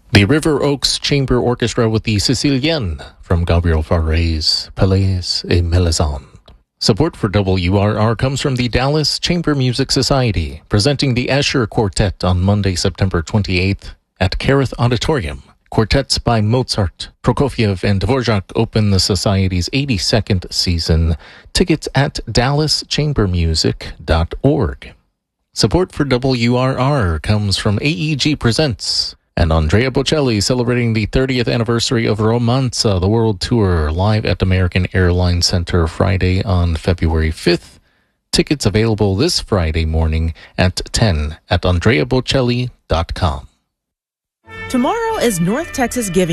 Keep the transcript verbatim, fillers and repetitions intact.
The River Oaks Chamber Orchestra with the Sicilienne from Gabriel Fauré, Palais et Melisande. Support for W R R comes from the Dallas Chamber Music Society, presenting the Escher Quartet on Monday, September twenty-eighth at Kerith Auditorium. Quartets by Mozart, Prokofiev, and Dvorak open the Society's eighty-second season. Tickets at dallas chamber music dot org. Support for W R R comes from A E G Presents and Andrea Bocelli celebrating the thirtieth anniversary of Romanza, the world tour, live at American Airlines Center Friday on February fifth. Tickets available this Friday morning at ten at andrea bocelli dot com. Tomorrow is North Texas Giving